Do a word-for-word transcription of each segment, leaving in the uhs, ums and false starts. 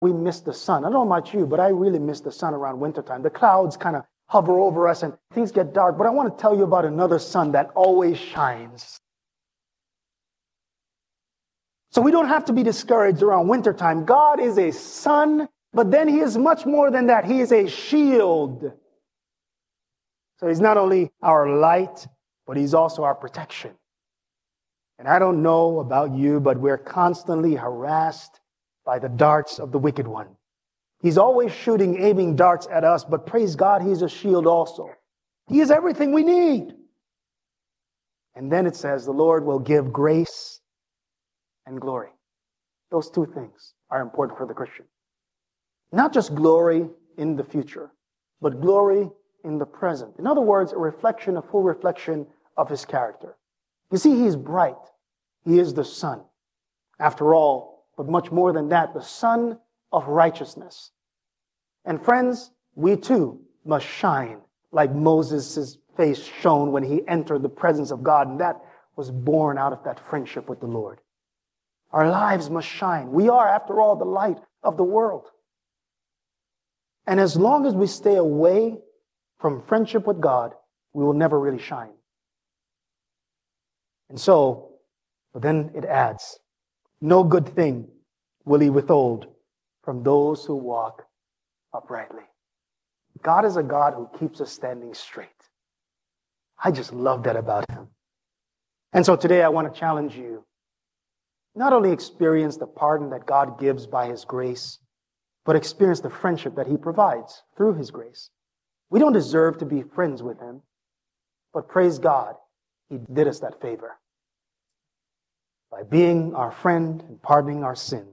We miss the sun. I don't know about you, but I really miss the sun around wintertime. The clouds kind of hover over us and things get dark. But I want to tell you about another sun that always shines. So we don't have to be discouraged around wintertime. God is a sun, but then He is much more than that. He is a shield. So He's not only our light, but He's also our protection. And I don't know about you, but we're constantly harassed by the darts of the wicked one. He's always shooting, aiming darts at us, but praise God, He's a shield also. He is everything we need. And then it says the Lord will give grace and glory. Those two things are important for the Christian. Not just glory in the future, but glory in the present. In other words, a reflection, a full reflection of His character. You see, He is bright. He is the sun. After all, but much more than that, the sun of righteousness. And friends, we too must shine like Moses' face shone when he entered the presence of God. And that was born out of that friendship with the Lord. Our lives must shine. We are, after all, the light of the world. And as long as we stay away from friendship with God, we will never really shine. And so, but then it adds, no good thing will He withhold from those who walk uprightly. God is a God who keeps us standing straight. I just love that about Him. And so today I want to challenge you, not only experience the pardon that God gives by His grace, but experience the friendship that He provides through His grace. We don't deserve to be friends with Him, but praise God, He did us that favor by being our friend and pardoning our sin.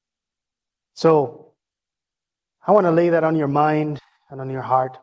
So, I want to lay that on your mind and on your heart.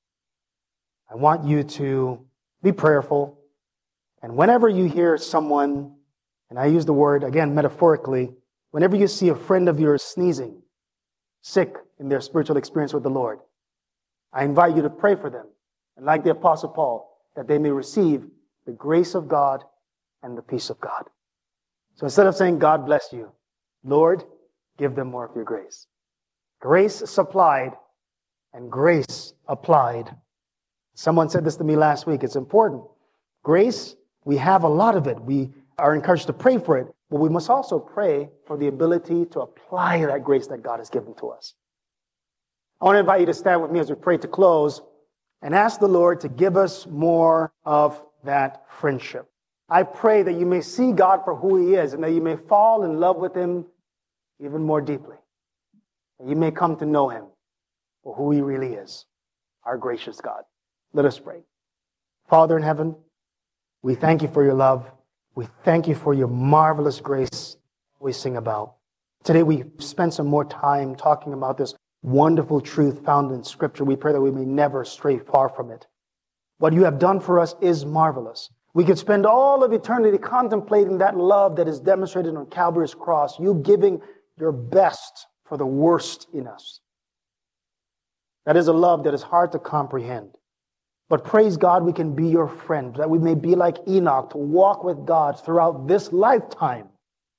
I want you to be prayerful. And whenever you hear someone, and I use the word, again, metaphorically, whenever you see a friend of yours sneezing, sick in their spiritual experience with the Lord, I invite you to pray for them. And like the Apostle Paul, that they may receive the grace of God and the peace of God. So instead of saying, God bless you, Lord, give them more of your grace. Grace supplied and grace applied. Someone said this to me last week. It's important. Grace, we have a lot of it. We are encouraged to pray for it, but we must also pray for the ability to apply that grace that God has given to us. I want to invite you to stand with me as we pray to close and ask the Lord to give us more of that friendship. I pray that you may see God for who He is and that you may fall in love with Him even more deeply. That you may come to know Him for who He really is, our gracious God. Let us pray. Father in heaven, we thank You for Your love. We thank You for Your marvelous grace we sing about. Today we spent some more time talking about this wonderful truth found in Scripture. We pray that we may never stray far from it. What You have done for us is marvelous. We could spend all of eternity contemplating that love that is demonstrated on Calvary's cross, You giving Your best for the worst in us. That is a love that is hard to comprehend. But praise God, we can be Your friend, that we may be like Enoch, to walk with God throughout this lifetime.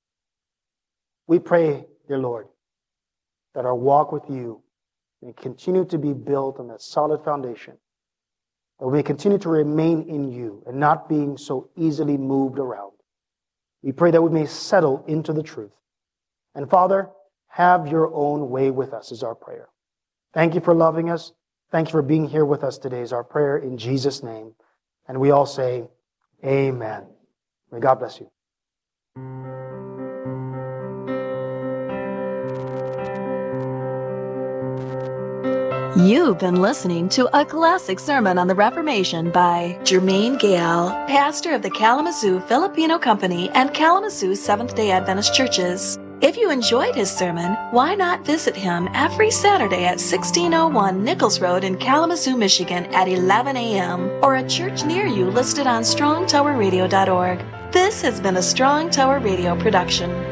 We pray, dear Lord, that our walk with You may continue to be built on that solid foundation, that we may continue to remain in You and not being so easily moved around. We pray that we may settle into the truth. And Father, have Your own way with us is our prayer. Thank You for loving us. Thank You for being here with us today is our prayer in Jesus' name. And we all say, amen. May God bless you. You've been listening to a classic sermon on the Reformation by Jermaine Gale, pastor of the Kalamazoo Filipino Company and Kalamazoo Seventh-day Adventist Churches. If you enjoyed his sermon, why not visit him every Saturday at sixteen oh one Nichols Road in Kalamazoo, Michigan at eleven a.m. or a church near you listed on strong tower radio dot org. This has been a Strong Tower Radio production.